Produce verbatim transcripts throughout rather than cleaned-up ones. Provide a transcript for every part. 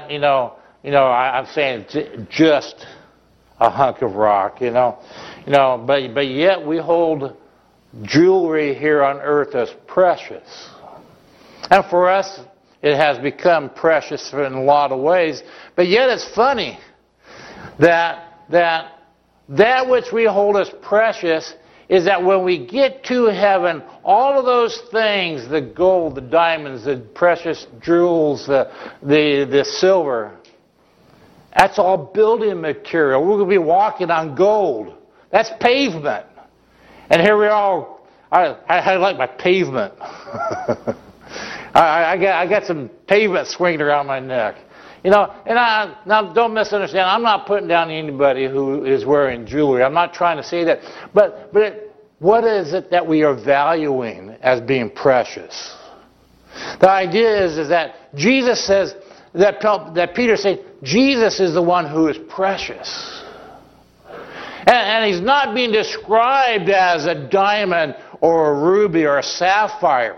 not, you know, you know, I, I'm saying j- just a hunk of rock, you know, you know, but but yet we hold jewelry here on earth as precious, and for us it has become precious in a lot of ways. But yet it's funny that that that which we hold as precious is that when we get to heaven, all of those things, the gold, the diamonds, the precious jewels, the the, the silver, that's all building material. We're going to be walking on gold. That's pavement. And here we are. I, I, I like my pavement. I, I, got, I got some pavement swinging around my neck. You know, and I, now don't misunderstand. I'm not putting down anybody who is wearing jewelry. I'm not trying to say that. But but it, what is it that we are valuing as being precious? The idea is, is that Jesus says, that, that Peter said, Jesus is the one who is precious. And, and he's not being described as a diamond or a ruby or a sapphire.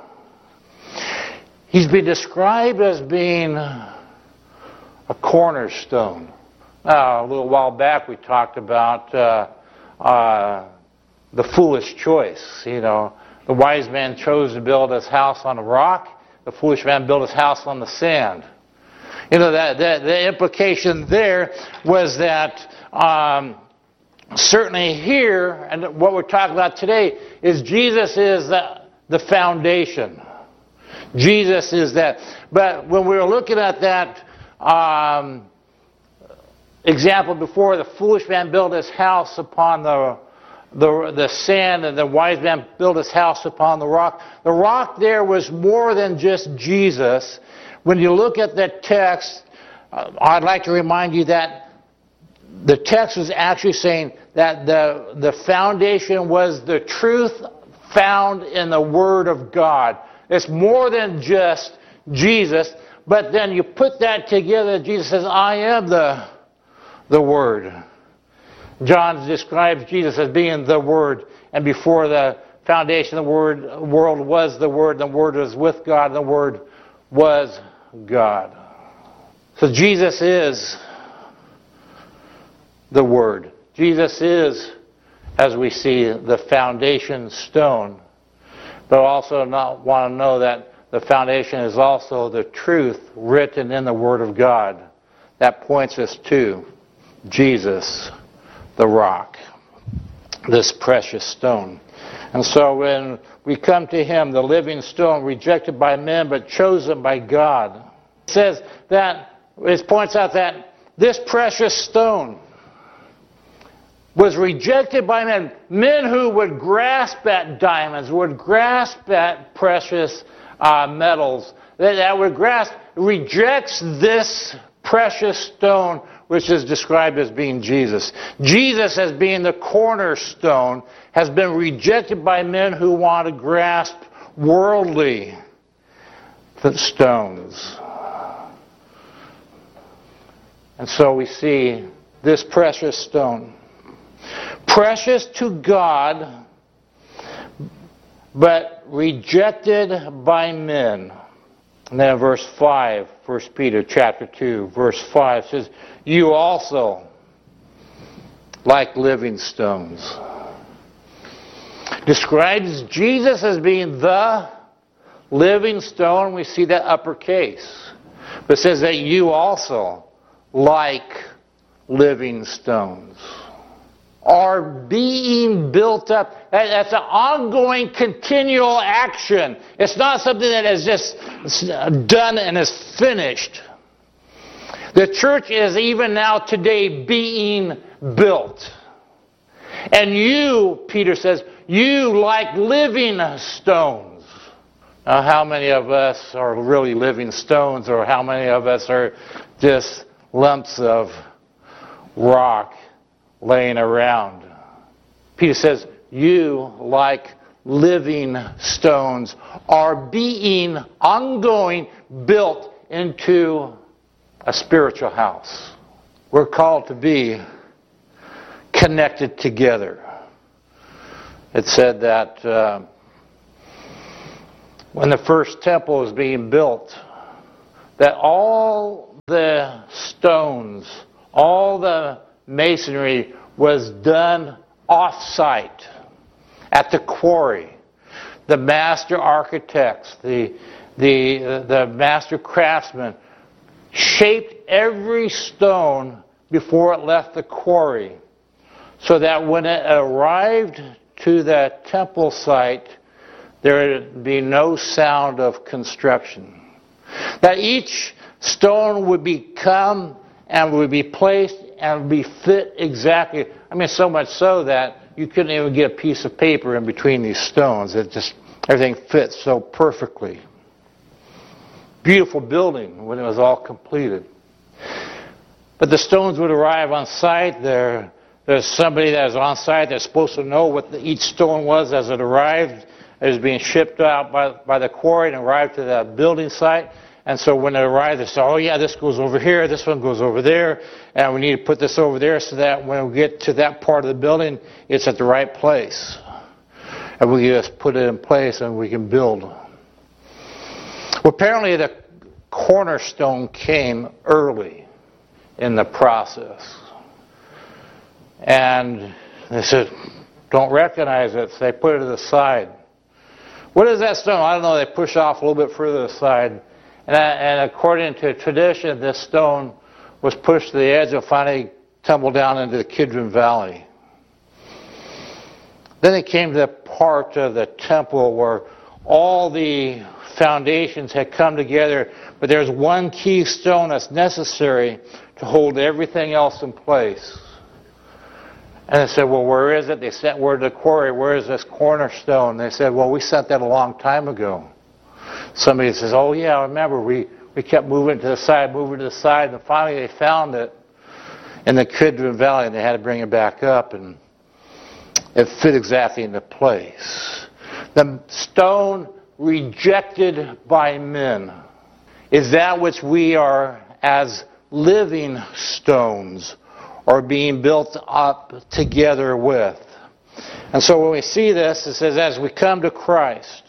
He's been described as being a cornerstone. Now, a little while back we talked about uh, uh, the foolish choice. You know, the wise man chose to build his house on a rock. The foolish man built his house on the sand. You know, that, that the implication there was that um, certainly here, and what we're talking about today, is Jesus is the, the foundation. Jesus is that. But when we were looking at that Um, example before, the foolish man built his house upon the, the the sand, and the wise man built his house upon the rock. The rock there was more than just Jesus. When you look at that text, uh, I'd like to remind you that the text was actually saying that the the foundation was the truth found in the Word of God. It's more than just Jesus. But then you put that together, Jesus says, I am the, the Word. John describes Jesus as being the Word. And before the foundation of the word, world was the Word, the Word was with God, and the Word was God. So Jesus is the Word. Jesus is, as we see, the foundation stone. But also not want to know that the foundation is also the truth written in the Word of God. That points us to Jesus, the rock, this precious stone. And so when we come to Him, the living stone, rejected by men but chosen by God, it says that, it points out that this precious stone was rejected by men. Men who would grasp at diamonds, would grasp at precious Uh, metals, that, that would grasp, rejects this precious stone which is described as being Jesus. Jesus, as being the cornerstone, has been rejected by men who want to grasp worldly stones. And so we see this precious stone, precious to God, but rejected by men. And then verse five, First Peter chapter two, verse five says, you also, like living stones. Describes Jesus as being the living stone. We see that uppercase. But it says that you also, like living stones, are being built up. That's an ongoing, continual action. It's not something that is just done and is finished. The church is even now today being built. And you, Peter says, you like living stones. Now, how many of us are really living stones, or how many of us are just lumps of rock laying around? Peter says, you, like living stones, are being ongoing built into a spiritual house. We're called to be connected together. It said that uh, when the first temple was being built, that all the masonry was done off-site at the quarry. The master architects, the, the, the master craftsmen shaped every stone before it left the quarry, so that when it arrived to the temple site, there would be no sound of construction. That each stone would become and would be placed and would be fit exactly. I mean, so much so that you couldn't even get a piece of paper in between these stones. It just, everything fits so perfectly. Beautiful building when it was all completed. But the stones would arrive on site. There, there's somebody that is on site that's supposed to know what the, each stone was as it arrived. It was being shipped out by, by the quarry and arrived to the building site. And so when it arrived, they said, oh yeah, this goes over here, this one goes over there, and we need to put this over there so that when we get to that part of the building, it's at the right place. And we just put it in place and we can build. Well, apparently the cornerstone came early in the process. And they said, don't recognize it, so they put it to the side. What is that stone? I don't know, they push off a little bit further to the side. And, and according to tradition, this stone was pushed to the edge and finally tumbled down into the Kidron Valley. Then it came to the part of the temple where all the foundations had come together, but there's one key stone that's necessary to hold everything else in place. And they said, well, where is it? They sent word to the quarry, where is this cornerstone? They said, well, we sent that a long time ago. Somebody says, oh yeah, I remember, we, we kept moving to the side, moving to the side, and finally they found it in the Kidron Valley, and they had to bring it back up, and it fit exactly into place. The stone rejected by men is that which we are as living stones or being built up together with. And so when we see this, it says, as we come to Christ,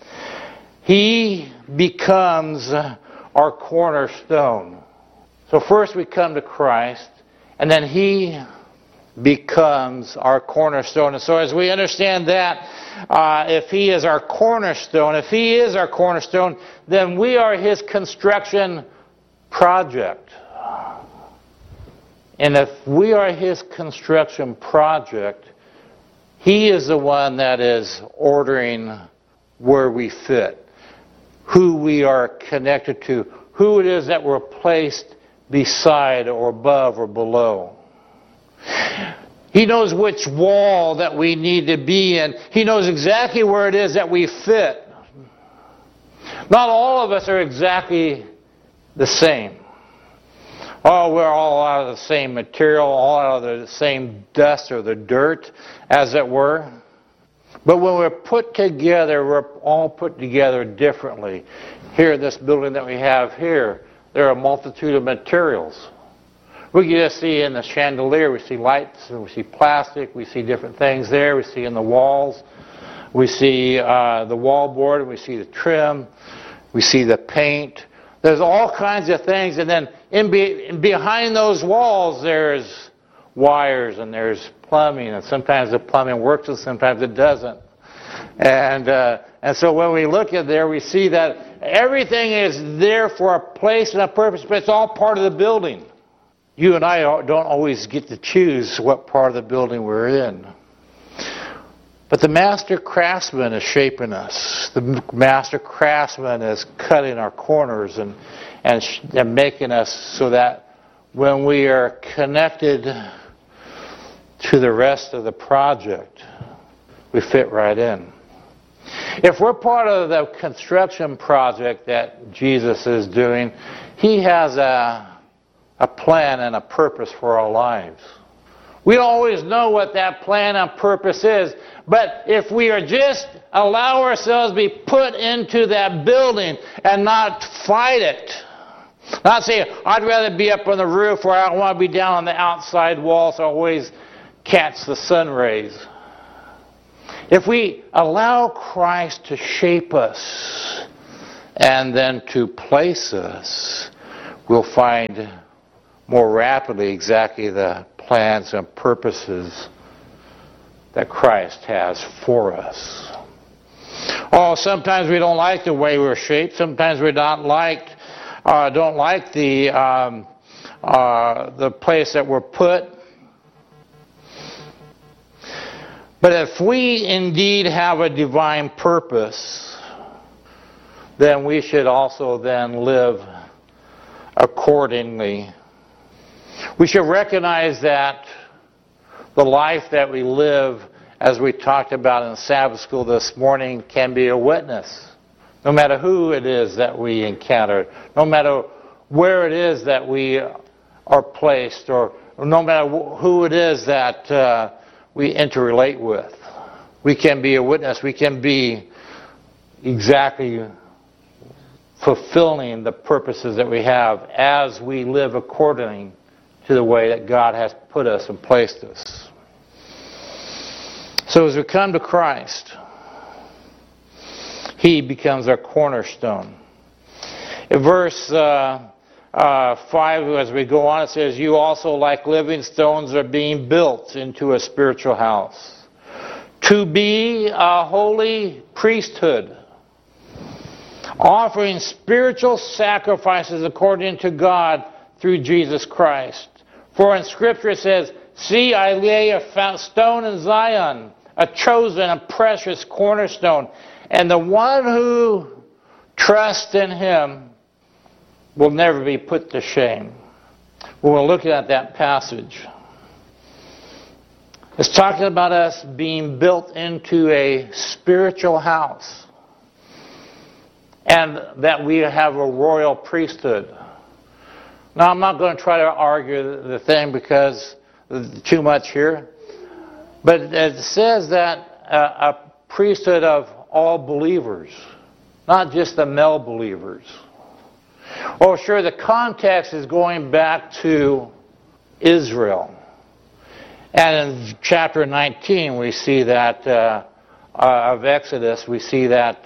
He becomes our cornerstone. So first we come to Christ, and then He becomes our cornerstone. And so as we understand that, uh, if He is our cornerstone, if He is our cornerstone, then we are His construction project. And if we are His construction project, He is the one that is ordering where we fit, who we are connected to, who it is that we're placed beside or above or below. He knows which wall that we need to be in. He knows exactly where it is that we fit. Not all of us are exactly the same. Oh, we're all out of the same material, all out of the same dust or the dirt, as it were. But when we're put together, we're all put together differently. Here, this building that we have here, there are a multitude of materials. We can just see in the chandelier, we see lights, and we see plastic, we see different things there, we see in the walls, we see uh, the wallboard, we see the trim, we see the paint. There's all kinds of things, and then in, be, in behind those walls there's wires and there's plumbing, and sometimes the plumbing works and sometimes it doesn't. And uh, and so when we look at there, we see that everything is there for a place and a purpose, but it's all part of the building. You and I don't always get to choose what part of the building we're in. But the master craftsman is shaping us. The master craftsman is cutting our corners and, and, and making us so that when we are connected to the rest of the project, we fit right in. If we're part of the construction project that Jesus is doing, He has a, a plan and a purpose for our lives. We don't always know what that plan and purpose is, but if we are just allow ourselves to be put into that building and not fight it, not say, I'd rather be up on the roof or I want to be down on the outside wall so I always catch the sun rays. If we allow Christ to shape us and then to place us, we'll find more rapidly exactly the plans and purposes that Christ has for us. Oh, sometimes we don't like the way we're shaped. Sometimes we don't like, uh, don't like the um, uh, the place that we're put. But if we indeed have a divine purpose, then we should also then live accordingly. We should recognize that the life that we live, as we talked about in Sabbath school this morning, can be a witness. No matter who it is that we encounter, no matter where it is that we are placed, or no matter who it is that uh, we interrelate with, we can be a witness. We can be exactly fulfilling the purposes that we have as we live according to the way that God has put us and placed us. So as we come to Christ, He becomes our cornerstone. In verse uh, uh, five, as we go on, it says, "You also, like living stones, are being built into a spiritual house, to be a holy priesthood, offering spiritual sacrifices according to God through Jesus Christ. For in Scripture it says, 'See, I lay a stone in Zion, a chosen and precious cornerstone, and the one who trusts in Him will never be put to shame.'" When we're looking at that passage, it's talking about us being built into a spiritual house, and that we have a royal priesthood. Now, I'm not going to try to argue the thing because there's too much here. But it says that a priesthood of all believers, not just the male believers. Oh, sure, the context is going back to Israel. And in chapter nineteen, we see that, uh, uh, of Exodus, we see that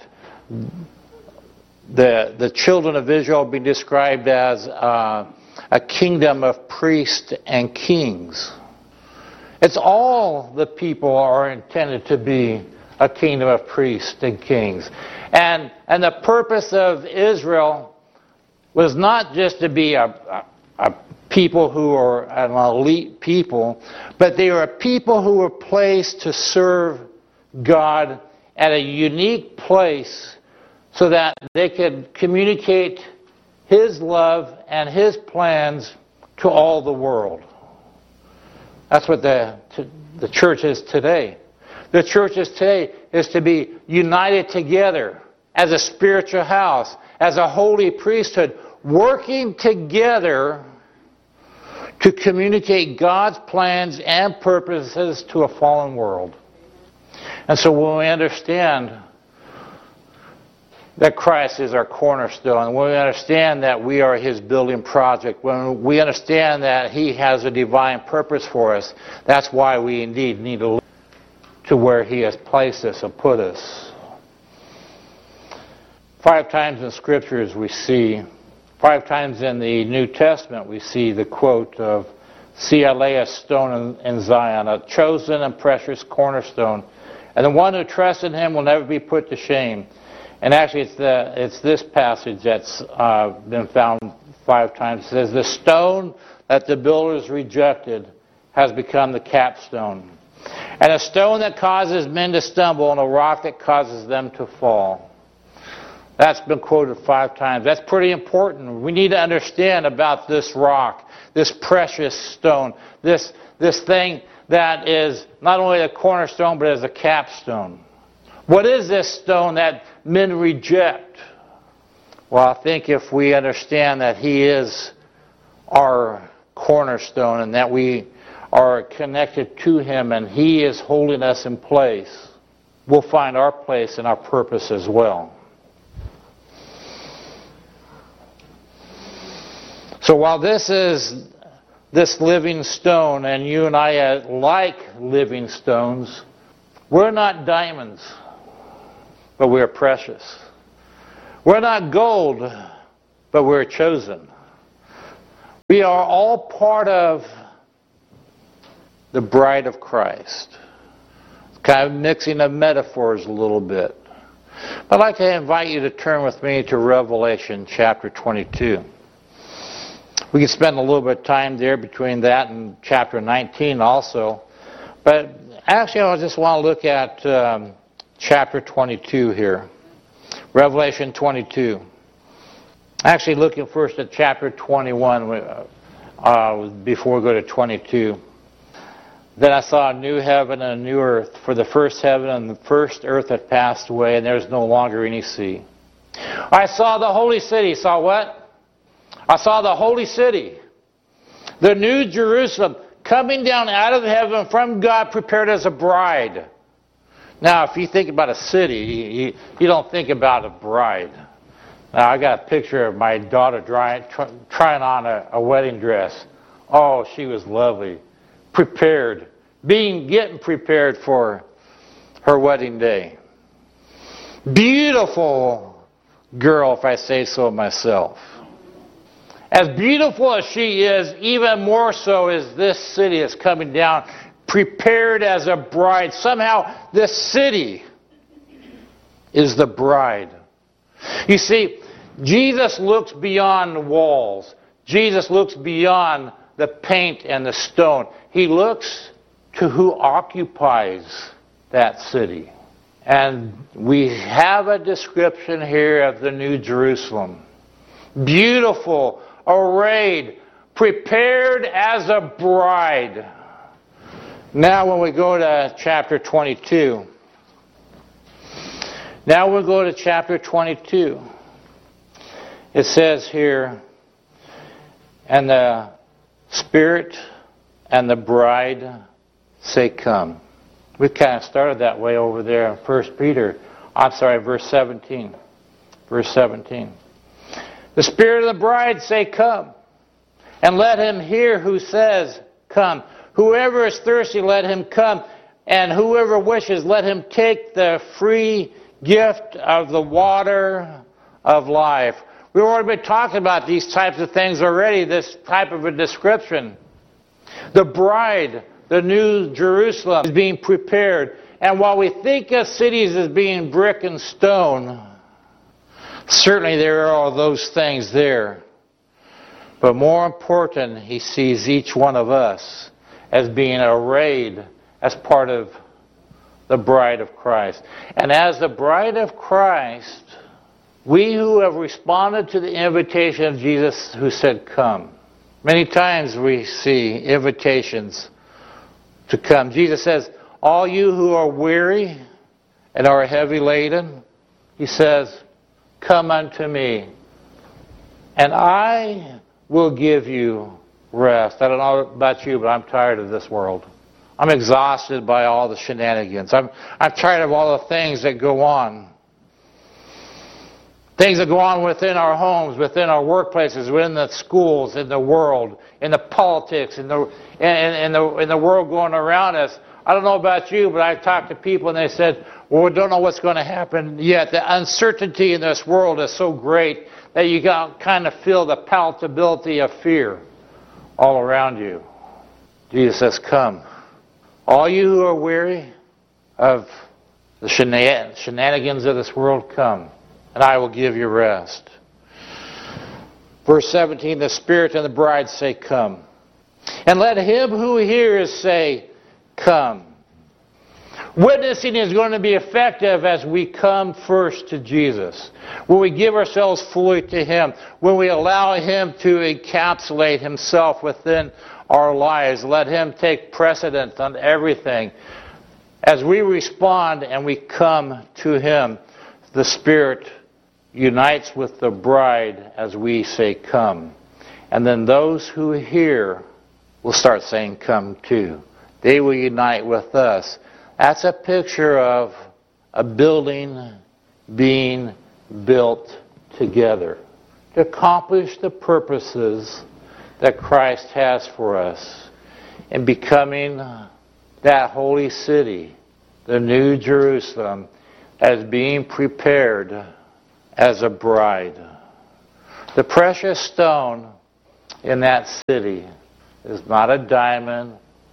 the, the children of Israel be described as uh, a kingdom of priests and kings. It's all the people are intended to be a kingdom of priests and kings. And, and the purpose of Israel was not just to be a, a, a people who are an elite people, but they were a people who were placed to serve God at a unique place so that they could communicate His love and His plans to all the world. That's what the, the church is today. The church is today is to be united together as a spiritual house, as a holy priesthood, working together to communicate God's plans and purposes to a fallen world. And so when we understand that Christ is our cornerstone, when we understand that we are His building project, when we understand that He has a divine purpose for us, that's why we indeed need to look to where He has placed us and put us. Five times in Scriptures we see, five times in the New Testament we see the quote of, "See, I lay a stone in, in Zion, a chosen and precious cornerstone, and the one who trusts in Him will never be put to shame." And actually, it's the it's this passage that's uh, been found five times. It says, "The stone that the builders rejected has become the capstone, and a stone that causes men to stumble, and a rock that causes them to fall." That's been quoted five times. That's pretty important. We need to understand about this rock, this precious stone, this this thing that is not only a cornerstone but is a capstone. What is this stone that men reject? Well, I think if we understand that He is our cornerstone and that we are connected to Him and He is holding us in place, we'll find our place and our purpose as well. So while this is this living stone, and you and I are like living stones, we're not diamonds, but we're precious. We're not gold, but we're chosen. We are all part of the bride of Christ. Kind of mixing of metaphors a little bit. But I'd like to invite you to turn with me to Revelation chapter twenty-two. We can spend a little bit of time there between that and chapter nineteen also. But actually I just want to look at um, chapter twenty-two here. Revelation twenty-two. Actually looking first at chapter twenty-one uh, before we go to twenty-two. Then I saw a new heaven and a new earth, for the first heaven and the first earth had passed away, and there is no longer any sea. I saw the holy city. Saw what? I saw the holy city, the new Jerusalem, coming down out of heaven from God, prepared as a bride. Now, if you think about a city, you, you don't think about a bride. Now, I got a picture of my daughter trying, trying on a, a wedding dress. Oh, she was lovely. Prepared, being getting prepared for her wedding day. Beautiful girl, if I say so myself. As beautiful as she is, even more so is this city is coming down, prepared as a bride. Somehow, this city is the bride. You see, Jesus looks beyond the walls. Jesus looks beyond the paint and the stone. He looks to who occupies that city. And we have a description here of the New Jerusalem. Beautiful, arrayed, prepared as a bride. Now when we go to chapter twenty-two. Now we'll go to chapter twenty-two. It says here, and the Spirit and the bride say, come. We kind of started that way over there in First Peter. I'm sorry, verse seventeen. Verse seventeen. The Spirit of the bride say, come. And let him hear who says, come. Whoever is thirsty, let him come. And whoever wishes, let him take the free gift of the water of life. We've already been talking about these types of things already, this type of a description. The bride, the new Jerusalem, is being prepared. And while we think of cities as being brick and stone, certainly there are all those things there. But more important, he sees each one of us as being arrayed as part of the bride of Christ. And as the bride of Christ, we who have responded to the invitation of Jesus who said, come. Many times we see invitations to come. Jesus says, all you who are weary and are heavy laden, he says, come unto me, and I will give you rest. I don't know about you, but I'm tired of this world. I'm exhausted by all the shenanigans. I'm, I'm tired of all the things that go on. Things that go on within our homes, within our workplaces, within the schools, in the world, in the politics, in the, in, in, the, in the world going around us. I don't know about you, but I've talked to people and they said, well, we don't know what's going to happen yet. The uncertainty in this world is so great that you kind of feel the palatability of fear all around you. Jesus says, come. All you who are weary of the shenanigans of this world, come, and I will give you rest. Verse seventeen, the Spirit and the bride say, come. And let him who hears say, come. Witnessing is going to be effective as we come first to Jesus. When we give ourselves fully to Him. When we allow Him to encapsulate Himself within our lives. Let Him take precedence on everything. As we respond and we come to Him, the Spirit unites with the bride as we say, come. And then those who hear will start saying, come too. They will unite with us. That's a picture of a building being built together to accomplish the purposes that Christ has for us in becoming that holy city, the new Jerusalem, as being prepared as a bride. The precious stone in that city is not a diamond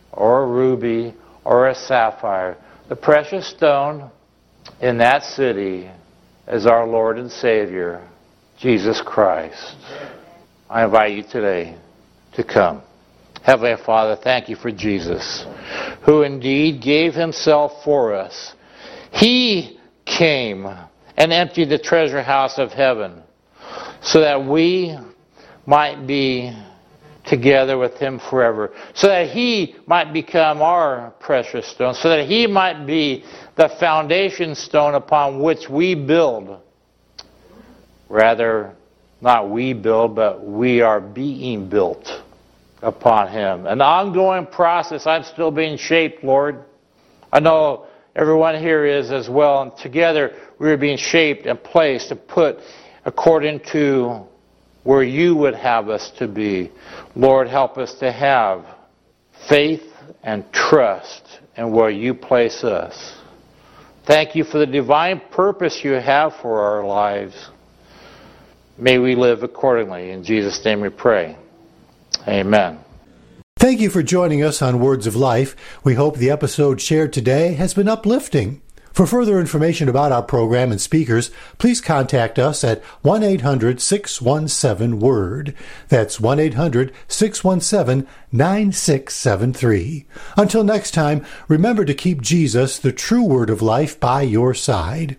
or a ruby or a sapphire. The precious stone in that city is our Lord and Savior, Jesus Christ. I invite you today to come. Heavenly Father, thank you for Jesus, who indeed gave himself for us. He came and emptied the treasure house of heaven so that we might be together with him forever, so that he might become our precious stone, so that he might be the foundation stone upon which we build. Rather, not we build, but we are being built upon him. An ongoing process. I'm still being shaped, Lord. I know everyone here is as well, and together we are being shaped and placed and put according to where you would have us to be. Lord, help us to have faith and trust in where you place us. Thank you for the divine purpose you have for our lives. May we live accordingly. In Jesus' name we pray. Amen. Thank you for joining us on Words of Life. We hope the episode shared today has been uplifting. For further information about our program and speakers, please contact us at one eight hundred six one seven WORD. That's one eight hundred six one seven nine six seven three. Until next time, remember to keep Jesus, the true Word of life, by your side.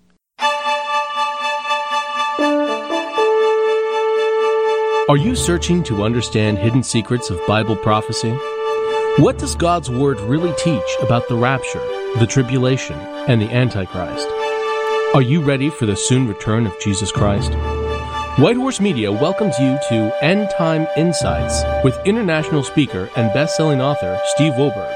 Are you searching to understand hidden secrets of Bible prophecy? What does God's Word really teach about the rapture, the tribulation, and the Antichrist? Are you ready for the soon return of Jesus Christ? White Horse Media welcomes you to End Time Insights with international speaker and best-selling author Steve Wohlberg.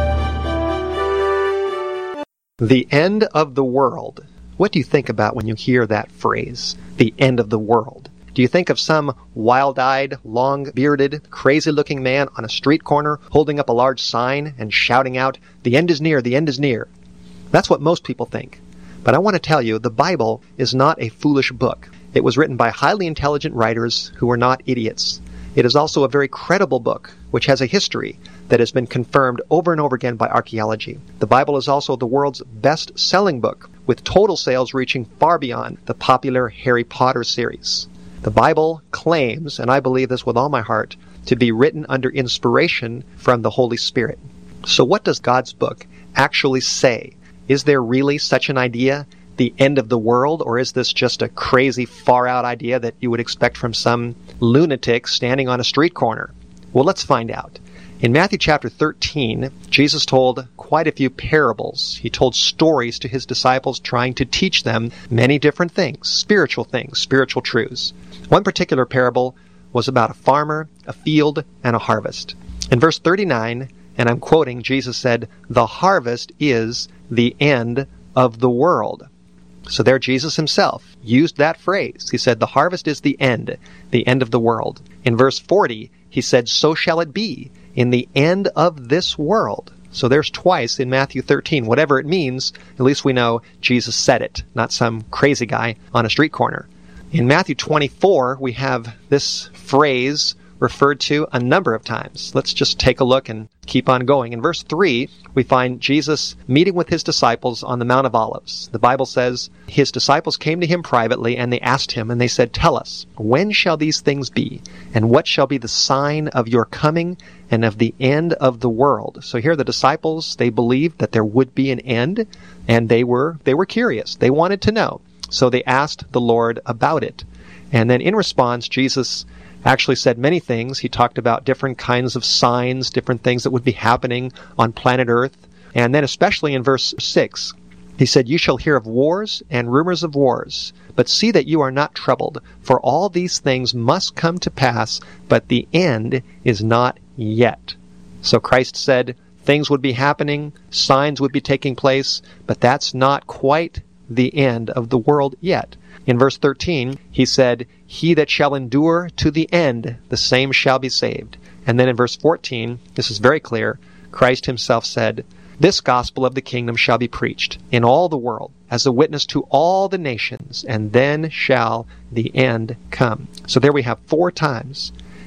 The end of the world. What do you think about when you hear that phrase, the end of the world? Do you think of some wild-eyed, long-bearded, crazy-looking man on a street corner holding up a large sign and shouting out, "The end is near, the end is near"? That's what most people think. But I want to tell you, the Bible is not a foolish book. It was written by highly intelligent writers who are not idiots. It is also a very credible book, which has a history that has been confirmed over and over again by archaeology. The Bible is also the world's best-selling book, with total sales reaching far beyond the popular Harry Potter series. The Bible claims, and I believe this with all my heart, to be written under inspiration from the Holy Spirit. So what does God's book actually say? Is there really such an idea, the end of the world, or is this just a crazy, far-out idea that you would expect from some lunatic standing on a street corner? Well, let's find out. In Matthew chapter thirteen, Jesus told quite a few parables. He told stories to his disciples, trying to teach them many different things, spiritual things, spiritual truths. One particular parable was about a farmer, a field, and a harvest. In verse thirty-nine, and I'm quoting, Jesus said, "The harvest is the end of the world." So there Jesus himself used that phrase. He said, the harvest is the end, the end of the world. In verse forty, he said, "So shall it be in the end of this world." So there's twice in Matthew thirteen. Whatever it means, at least we know Jesus said it, not some crazy guy on a street corner. In Matthew twenty-four, we have this phrase referred to a number of times. Let's just take a look and keep on going. In verse three, we find Jesus meeting with his disciples on the Mount of Olives. The Bible says, his disciples came to him privately, and they asked him, and they said, "Tell us, when shall these things be? And what shall be the sign of your coming and of the end of the world?" So here the disciples, they believed that there would be an end, and they were they were curious. They wanted to know. So they asked the Lord about it. And then in response, Jesus actually said many things. He talked about different kinds of signs, different things that would be happening on planet Earth. And then especially in verse six, he said, "You shall hear of wars and rumors of wars, but see that you are not troubled, for all these things must come to pass, but the end is not yet." So Christ said things would be happening, signs would be taking place, but that's not quite the end of the world yet. In verse thirteen, he said, "He that shall endure to the end, the same shall be saved." And then in verse fourteen, this is very clear, Christ himself said, "This gospel of the kingdom shall be preached in all the world as a witness to all the nations, and then shall the end come." So there we have four times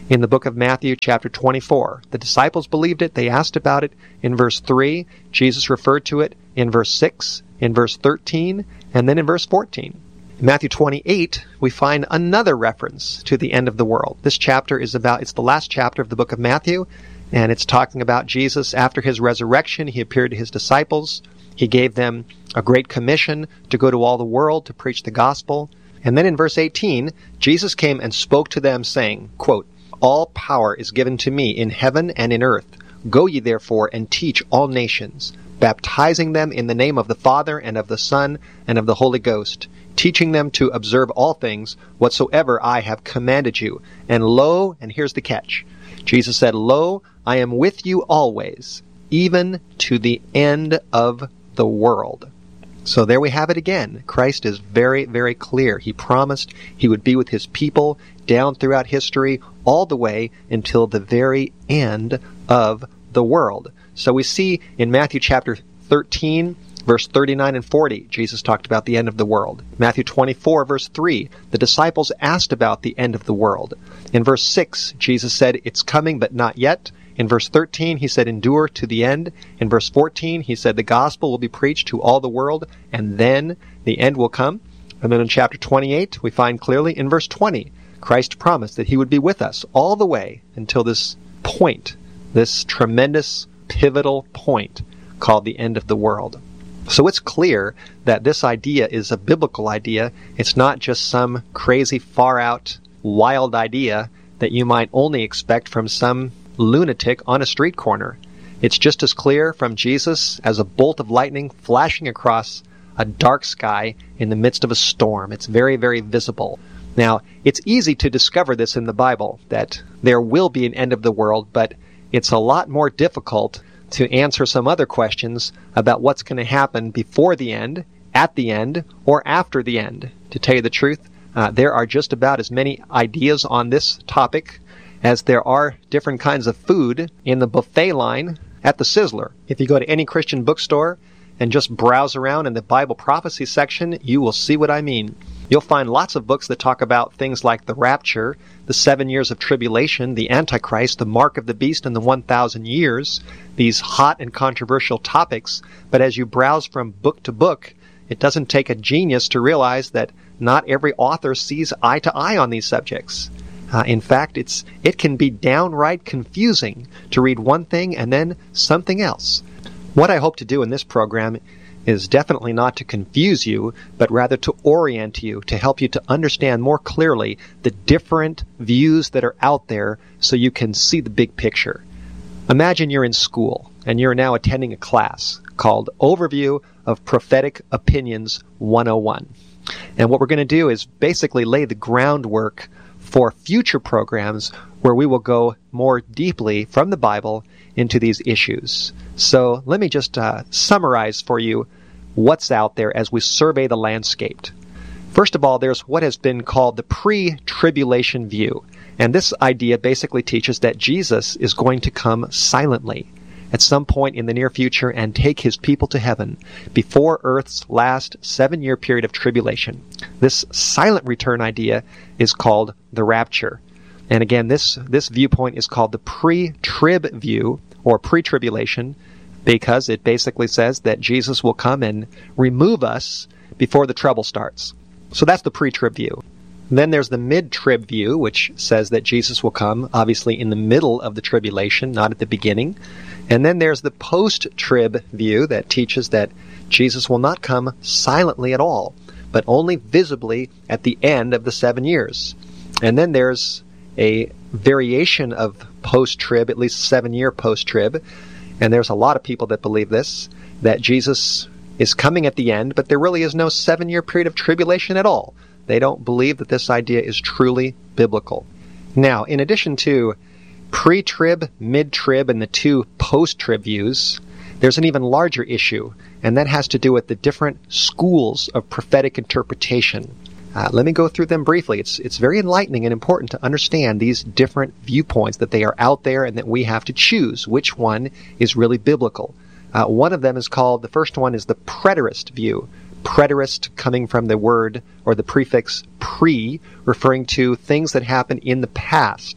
in the book of Matthew chapter twenty-four. The disciples believed it. They asked about it in verse three. Jesus referred to it in verse six, in verse thirteen, and then in verse fourteen. In Matthew twenty-eight, we find another reference to the end of the world. This chapter is about, it's the last chapter of the book of Matthew, and it's talking about Jesus. After his resurrection, he appeared to his disciples. He gave them a great commission to go to all the world to preach the gospel. And then in verse eighteen, Jesus came and spoke to them, saying, quote, "All power is given to me in heaven and in earth. Go ye therefore and teach all nations, baptizing them in the name of the Father and of the Son and of the Holy Ghost, teaching them to observe all things whatsoever I have commanded you. And lo," and here's the catch, Jesus said, "Lo, I am with you always, even to the end of the world." So there we have it again. Christ is very, very clear. He promised he would be with his people down throughout history, all the way until the very end of the world. So we see in Matthew chapter thirteen, verse thirty-nine and forty, Jesus talked about the end of the world. Matthew twenty-four, verse three, the disciples asked about the end of the world. In verse six, Jesus said, "It's coming, but not yet." In verse thirteen, he said, "Endure to the end." In verse fourteen, he said, "The gospel will be preached to all the world, and then the end will come." And then in chapter twenty-eight, we find clearly in verse twenty, Christ promised that he would be with us all the way until this point, this tremendous, pivotal point called the end of the world. So it's clear that this idea is a biblical idea. It's not just some crazy, far-out, wild idea that you might only expect from some lunatic on a street corner. It's just as clear from Jesus as a bolt of lightning flashing across a dark sky in the midst of a storm. It's very, very visible. Now, it's easy to discover this in the Bible, that there will be an end of the world, but it's a lot more difficult to answer some other questions about what's going to happen before the end, at the end, or after the end. To tell you the truth, uh, there are just about as many ideas on this topic as there are different kinds of food in the buffet line at the Sizzler. If you go to any Christian bookstore and just browse around in the Bible prophecy section, you will see what I mean. You'll find lots of books that talk about things like the rapture, the seven years of tribulation, the Antichrist, the mark of the beast, and the one thousand years, these hot and controversial topics. But as you browse from book to book, it doesn't take a genius to realize that not every author sees eye to eye on these subjects. Uh, in fact, it's it can be downright confusing to read one thing and then something else. What I hope to do in this program is definitely not to confuse you, but rather to orient you, to help you to understand more clearly the different views that are out there so you can see the big picture. Imagine you're in school and you're now attending a class called Overview of Prophetic Opinions one oh one. And what we're going to do is basically lay the groundwork for future programs where we will go more deeply from the Bible into these issues. So let me just uh, summarize for you what's out there as we survey the landscape. First of all, there's what has been called the pre-tribulation view. And this idea basically teaches that Jesus is going to come silently at some point in the near future and take his people to heaven before Earth's last seven-year period of tribulation. This silent return idea is called the rapture. And again, this, this viewpoint is called the pre-trib view, or pre-tribulation, because it basically says that Jesus will come and remove us before the trouble starts. So that's the pre-trib view. Then there's the mid-trib view, which says that Jesus will come, obviously, in the middle of the tribulation, not at the beginning. And then there's the post-trib view that teaches that Jesus will not come silently at all, but only visibly at the end of the seven years. And then there's a variation of post-trib, at least seven-year post-trib, and there's a lot of people that believe this, that Jesus is coming at the end, but there really is no seven-year period of tribulation at all. They don't believe that this idea is truly biblical. Now, in addition to pre-trib, mid-trib, and the two post-trib views, there's an even larger issue, and that has to do with the different schools of prophetic interpretation. Uh, let me go through them briefly. It's it's very enlightening and important to understand these different viewpoints, that they are out there and that we have to choose which one is really biblical. Uh, one of them is called, the first one is the preterist view. Preterist coming from the word or the prefix pre, referring to things that happen in the past.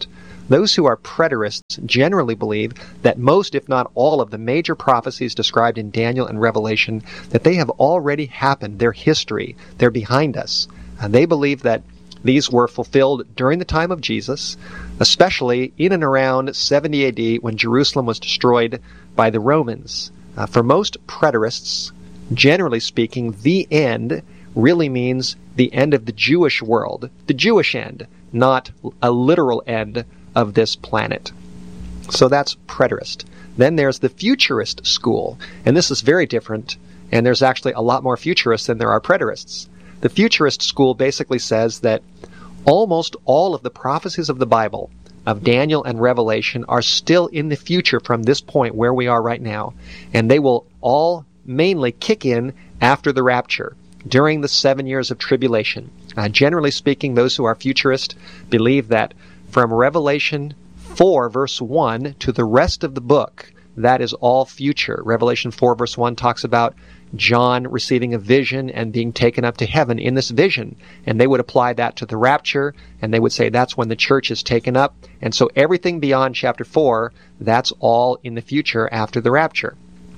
Those who are preterists generally believe that most, if not all, of the major prophecies described in Daniel and Revelation, that they have already happened. They're history. They're behind us. And they believe that these were fulfilled during the time of Jesus, especially in and around seventy A D when Jerusalem was destroyed by the Romans. Uh, for most preterists, generally speaking, the end really means the end of the Jewish world, the Jewish end, not a literal end of this planet. So that's preterist. Then there's the futurist school, and this is very different, and there's actually a lot more futurists than there are preterists. The futurist school basically says that almost all of the prophecies of the Bible, of Daniel and Revelation, are still in the future from this point where we are right now, and they will all mainly kick in after the rapture, during the seven years of tribulation. Uh, generally speaking, those who are futurist believe that from Revelation four, verse one, to the rest of the book, that is all future. Revelation four, verse one talks about John receiving a vision and being taken up to heaven in this vision. And they would apply that to the rapture, and they would say that's when the church is taken up. And so everything beyond chapter four, that's all in the future after the rapture.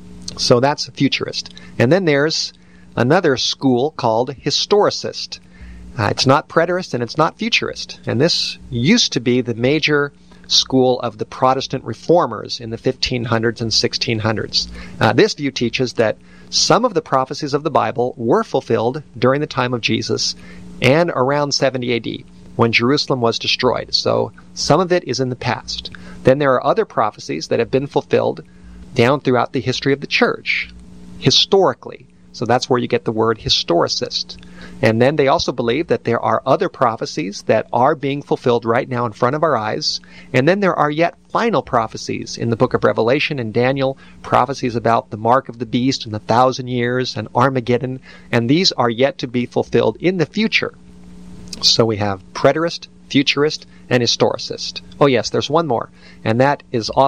So that's futurist. And then there's another school called historicist. Uh, it's not preterist and it's not futurist. And this used to be the major school of the Protestant reformers in the fifteen hundreds and sixteen hundreds. Uh, this view teaches that some of the prophecies of the Bible were fulfilled during the time of Jesus and around seventy A D when Jerusalem was destroyed. So some of it is in the past. Then there are other prophecies that have been fulfilled down throughout the history of the church, historically. So that's where you get the word historicist. And then they also believe that there are other prophecies that are being fulfilled right now in front of our eyes. And then there are yet final prophecies in the book of Revelation and Daniel, prophecies about the mark of the beast and the thousand years and Armageddon. And these are yet to be fulfilled in the future. So we have preterist, futurist, and historicist. Oh yes, there's one more. And that is often